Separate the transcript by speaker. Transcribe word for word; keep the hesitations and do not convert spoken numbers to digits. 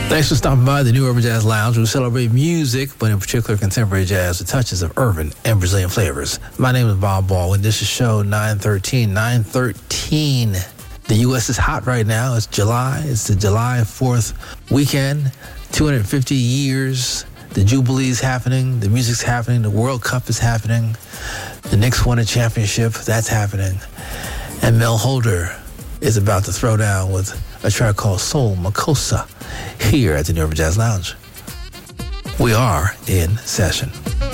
Speaker 1: Thanks for stopping by the New Urban Jazz Lounge. We celebrate music, but in particular contemporary jazz with touches of urban and Brazilian flavors. My name is Bob Baldwin. This is show nine thirteen. nine thirteen. The U S is hot right now. It's July. It's the July fourth weekend. two hundred fifty years. The Jubilee's happening. The music's happening. The World Cup is happening. The Knicks won a championship. That's happening. And Mel Holder is about to throw down with a track called Soul Makossa here at the New Urban Jazz Lounge. We are in session.